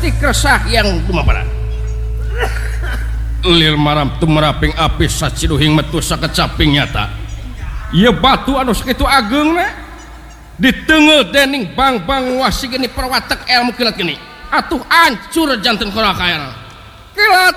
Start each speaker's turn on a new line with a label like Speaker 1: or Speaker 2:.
Speaker 1: pasti kersah yang dumabaran lir maram tumeraping api saciduhing metu sakecaping nyata ieu batu anu sakitu ageungna diteungel dening bang-bang wasi geni perwatek ilmu kilat geni atuh ancur janten kolakayana kilat